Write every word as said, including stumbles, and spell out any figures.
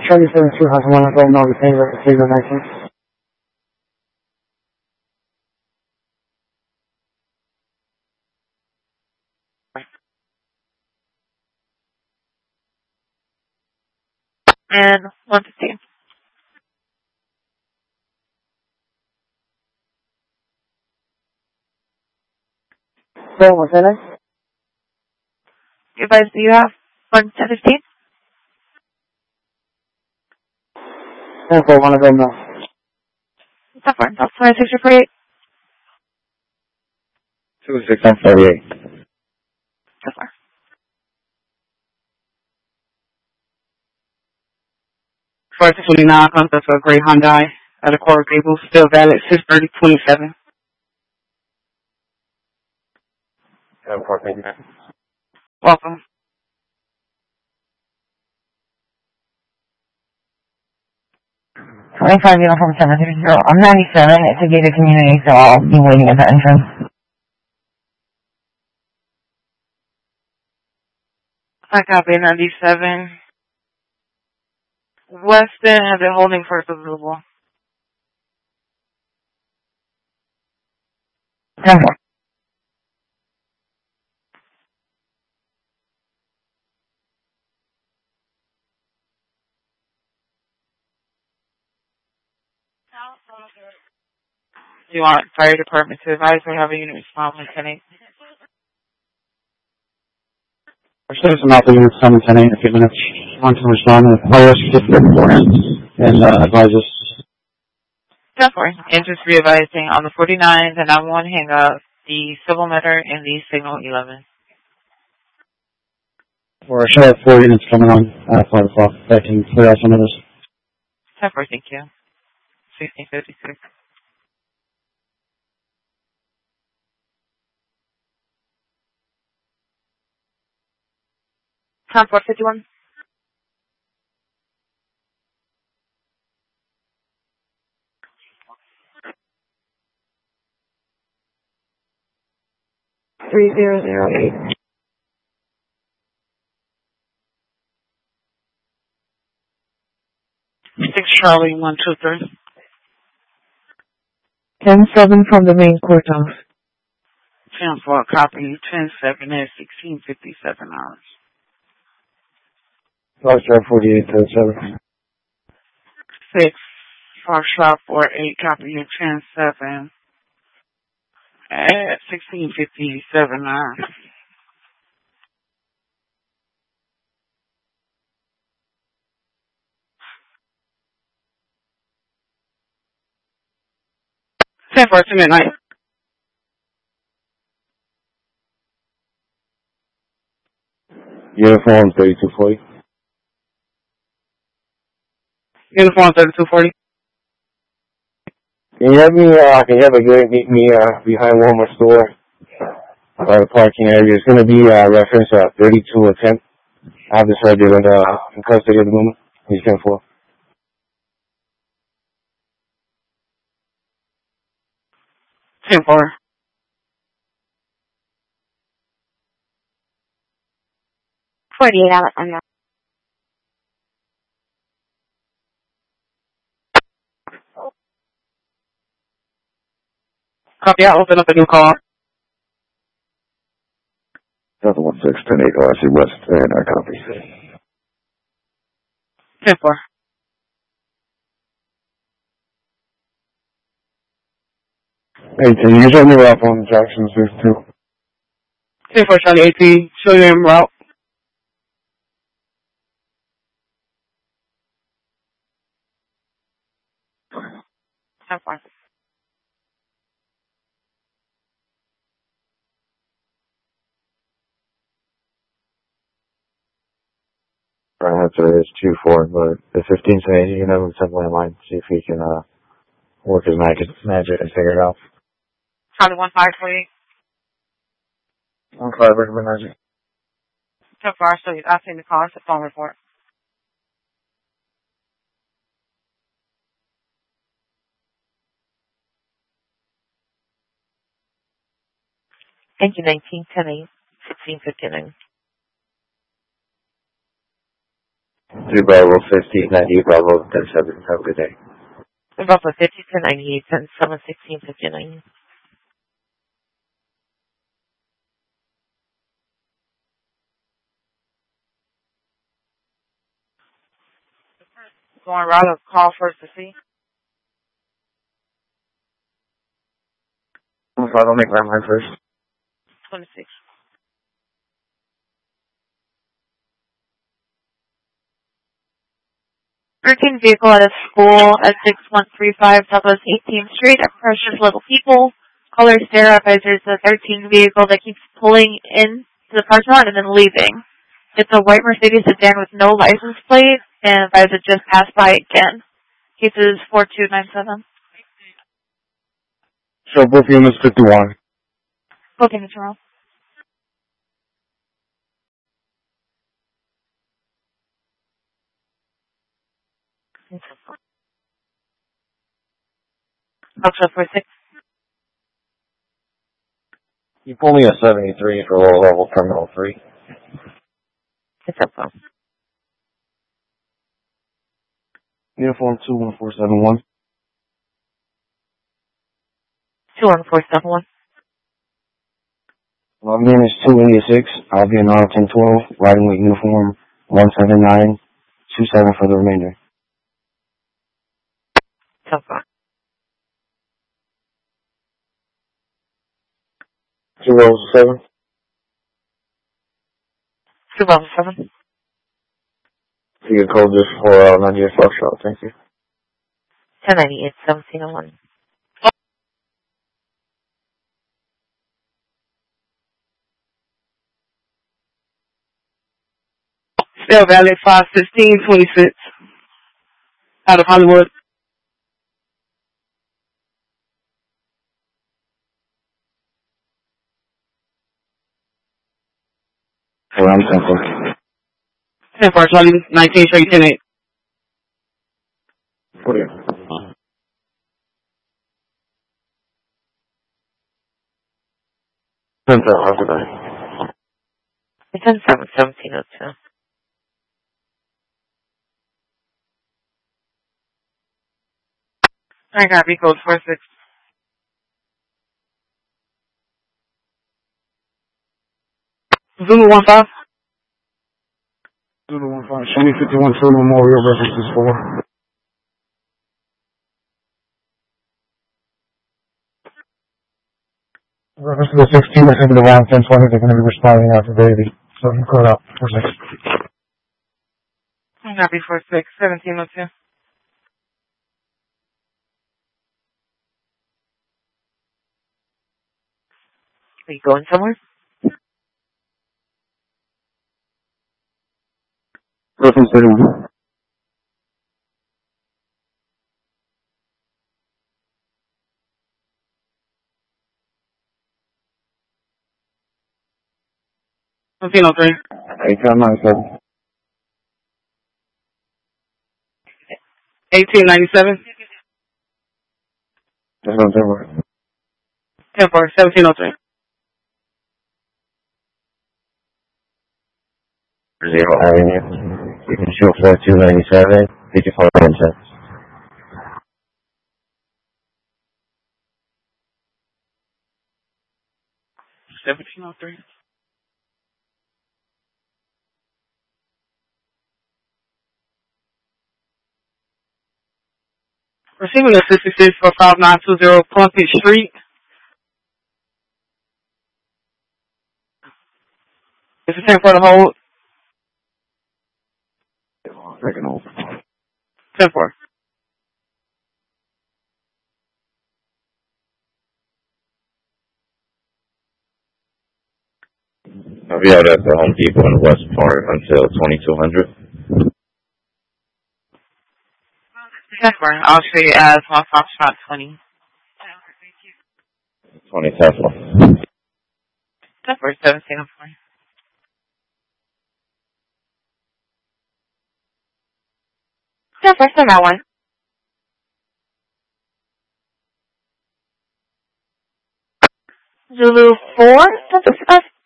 Charlie seventy-two has one of them, no, the same receiver nineteen. And one fifteen. So, what's that? You guys, do you have one ten fifteen? ten four, one of them, no. ten four, that's twenty-six or forty-eight? two six and forty-eight. ten four. four twenty-nine comes up to a gray Hyundai at a Coral Gables, still valid, six thirty twenty-seven. ten four, thank you. Welcome. twenty-five Uniform seven three zero. I'm ninety-seven. It's a gated community, so I'll be waiting at the entrance. I copy ninety-seven. Weston has a holding first available. ten four. You want fire department to advise or have a unit respond when ten eight? Our citizen out the unit seven ten eight in a few minutes. Want to respond with fire certificate beforehand and uh, advise us. ten four. And just re-advising on the forty-nine, the nine one hang up, the civil matter, and the signal eleven. For a show of four units coming on at five o'clock. That can clear out some of this. ten four, thank you. sixteen fifty-six. ten four fifty-one. three zero zero eight. six Charlie, one two three. ten seven from the main courthouse. ten four, copy, ten seven at sixteen fifty-seven hours. Large drive forty-eight to seven. six, Fox Shop four eight, copy, ten seven at sixteen fifty-seven hours. ten four to midnight. Uniform thirty-two forty. Uniform thirty-two forty. Can you have me, uh, can you have a guy meet me, uh, behind Walmart store, by the parking area? It's gonna be, uh, reference, uh, thirty-two or ten. I have this subject in, uh, in custody at the moment. He's ten four. ten four. forty-eight, Alexander. Copy, I'll open up a new call. Delta one six, ten eight, O I C West, and I copy. ten four. Hey, can you show me up on Jackson six two? ten four, Charlie eighteen, show you en route. ten four. Our answer is two four, but the fifteen saying you can have him simply in line, see if he can, uh, work his magic, magic and figure it out. Charlie one five forty-eight. One five, recommend magic. ten four, so you're asking the call, it's a phone report. Engine nineteen ten eight. sixteen fifty-nine. Three Bravo fifty ninety Bravo ten seven. Have a good day. Bravo fifty ten ninety-eight, ten seven sixteen fifty nine. Going right up, call first to see. If I don't make landline first. twenty-six. thirteen vehicle at a school at six one three five Southwest eighteenth Street at Precious Little People. Caller stare advisor is a thirteen vehicle that keeps pulling in to the parking lot and then leaving. It's a white Mercedes sedan with no license plate, and advisor just passed by again. Case is four two nine seven. So both units fifty-one. Okay, Mister Ross. Oxford four six. You pull me a seventy-three for lower level terminal three. It's up phone. Uniform two one four seven one. two one four seven one. Log in is two eighty-six. I'll be in Arlington twelve, riding with uniform one seven nine two seven for the remainder. It's up phone. Two oh seven. two one seven. You can code this for uh, ninety-eight Foxtrot. Thank you. ten ninety-eight seventeen oh one. Still valid five sixteen twenty-six. Out of Hollywood. Around ten. ten four Charlie, nineteen straight ten eight. What are you? ten seven. Have a good day. It's ten seven seventeen oh two. I got B code four six. Zulu one five. Zulu one five. Show me fifty-one True Memorial references for. Reference to the sixteen, I think around ten twenty, they're going to be responding after baby. So you code out for six. I got B four six seventeen oh two. Are you going somewhere? Reference thirty-one. seventeen oh three. eighteen ninety-seven. eighteen ninety-seven. That's what I'm saying. ten four seventeen oh three. Zero Avenue. You can show four two ninety-seven. Did you follow the seventeen oh three. Receiving a sixty-six for five nine two zero Plunkett Street. This is ten for the hold. Second hold. ten four. I'll be out at the Home Depot in West Park until twenty-two hundred. Tesla. I'll show you as one Foxtrot twenty. twenty Tesla. Tesla seventeen oh four. Tesla, send that one. Zulu four, that's a